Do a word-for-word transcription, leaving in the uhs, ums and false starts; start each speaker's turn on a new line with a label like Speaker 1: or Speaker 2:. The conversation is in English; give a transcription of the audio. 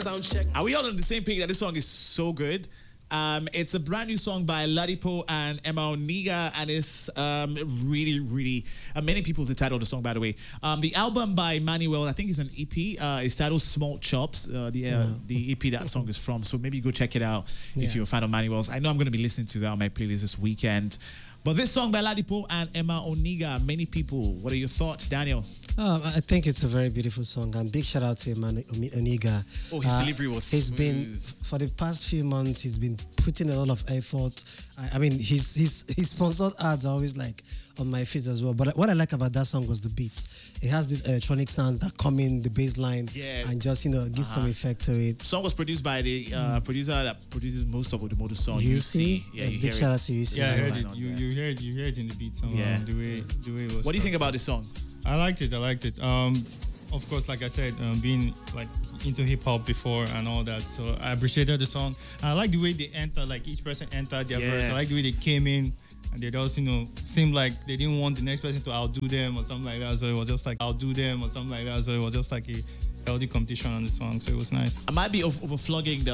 Speaker 1: Sound check.
Speaker 2: Are we all on the same page that this song is so good? Um, it's a brand new song by Ladipo and Emma Oniga, and it's um, really, really, uh, many people's the title of the song, by the way. Um, the album by Manuel, I think it's an E P. Uh, it's titled Small Chops, uh, the uh, yeah. the E P that song is from. So maybe go check it out yeah. if you're a fan of Manuel's. I know I'm going to be listening to that on my playlist this weekend. But this song by Ladipo and Emma Oniga, many people. What are your thoughts, Daniel?
Speaker 3: Oh, I think it's a very beautiful song, and big shout out to Emma Oniga.
Speaker 2: Oh, his uh, delivery was
Speaker 3: He's
Speaker 2: smooth.
Speaker 3: been, for the past few months, he's been putting a lot of effort. I, I mean, his, his, his sponsored ads are always like on my feed as well. But what I like about that song was the beats. It has these electronic sounds that come in the bass line
Speaker 2: yeah.
Speaker 3: and just, you know, give uh-huh. some effect to it.
Speaker 2: The song was produced by the uh, mm. producer that produces most of the motor song.
Speaker 3: U C?
Speaker 2: Yeah, you
Speaker 3: big
Speaker 2: hear
Speaker 3: shout
Speaker 2: it.
Speaker 3: out to U C.
Speaker 4: Yeah, I heard it. You, you heard you heard it in the beat song.
Speaker 2: Yeah.
Speaker 4: Um, the way the way it was.
Speaker 2: What do you think about this song?
Speaker 4: I liked it. I liked it. Um, of course, like I said, um, being like into hip hop before and all that, so I appreciated the song. I like the way they enter, like each person entered their
Speaker 2: yes.
Speaker 4: verse. I like the way they came in. And they just, you know, seemed like they didn't want the next person to outdo them or something like that. So it was just like outdo them or something like that. So it was just like a healthy competition on the song. So it was nice.
Speaker 2: I might be over- overflogging the